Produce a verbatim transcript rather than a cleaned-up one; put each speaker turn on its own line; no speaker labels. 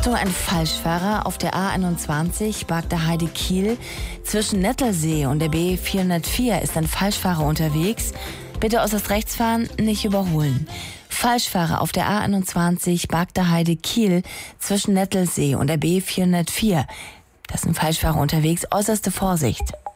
Achtung, ein Falschfahrer auf der A einundzwanzig, Bagda-Heide-Kiel. Zwischen Nettelsee und der B vierhundertvier ist ein Falschfahrer unterwegs. Bitte äußerst rechts fahren, nicht überholen. Falschfahrer auf der A einundzwanzig, Bagda-Heide-Kiel. Zwischen Nettelsee und der B vierhundertvier. Da ist ein Falschfahrer unterwegs. Äußerste Vorsicht.